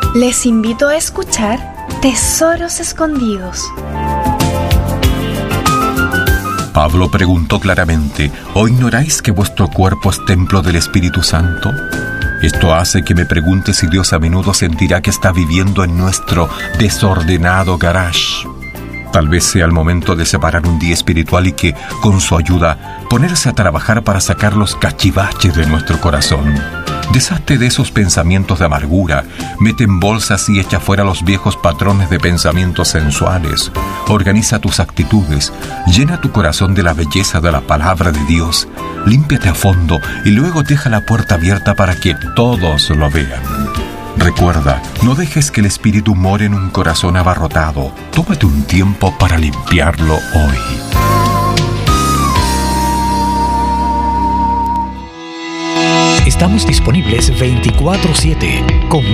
Les invito a escuchar Tesoros Escondidos. Pablo preguntó claramente: ¿o ignoráis que vuestro cuerpo es templo del Espíritu Santo? Esto hace que me pregunte si Dios a menudo sentirá que está viviendo en nuestro desordenado garage. Tal vez sea el momento de separar un día espiritual y que, con su ayuda, ponerse a trabajar para sacar los cachivaches de nuestro corazón. Deshazte de esos pensamientos de amargura, mete en bolsas y echa fuera los viejos patrones de pensamientos sensuales. Organiza tus actitudes, llena tu corazón de la belleza de la palabra de Dios, límpiate a fondo y luego deja la puerta abierta para que todos lo vean. Recuerda, no dejes que el espíritu more en un corazón abarrotado. Tómate un tiempo para limpiarlo hoy. Estamos disponibles 24/7.